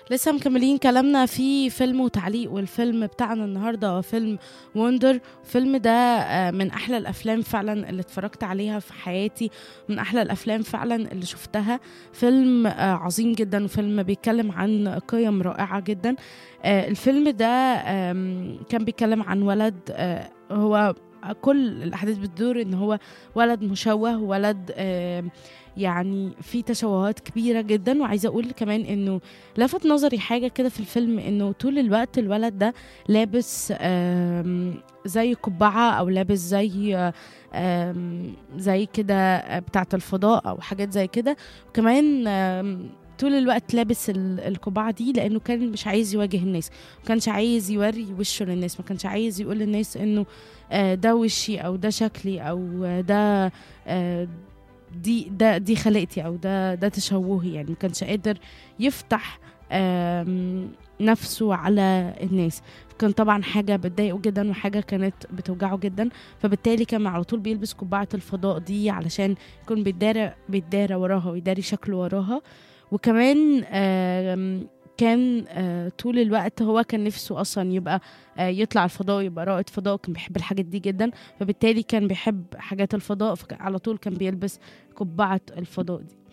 لسه مكملين كلامنا في فيلم وتعليق، والفيلم بتاعنا النهارده هو فيلم وندر. الفيلم ده من احلى الافلام فعلا اللي اتفرجت عليها في حياتي، من احلى الافلام فعلا اللي شفتها. فيلم عظيم جدا، وفيلم بيتكلم عن قيم رائعة جدا. الفيلم ده كان بيتكلم عن ولد، هو كل الأحداث بتدور إن هو ولد مشوه، ولد يعني في تشوهات كبيرة جدا. وعايزة أقول كمان إنه لفت نظري حاجة كده في الفيلم، إنه طول الوقت الولد ده لابس زي قبعة، أو لابس زي كده بتاعة الفضاء أو حاجات زي كده. وكمان طول الوقت لابس القبعة دي لأنه كان مش عايز يواجه الناس، ما كانش عايز يوري وشه للناس، ما كانش عايز يقول للناس إنه ده وشي، أو ده شكلي، أو ده دي خلقتي، أو ده تشوهي. يعني ما كانش قادر يفتح نفسه على الناس. كان طبعا حاجة بتضايقه جدا، وحاجة كانت بتوجعه جدا. فبالتالي كان على طول بيلبس قبعة الفضاء دي علشان يكون بيتدارى وراها، ويداري شكله وراها. وكمان كان طول الوقت هو كان نفسه اصلا يبقى يطلع الفضاء، يبقى رائد فضاء. كان بيحب الحاجات دي جدا، فبالتالي كان بيحب حاجات الفضاء، على طول كان بيلبس قبعة الفضاء دي.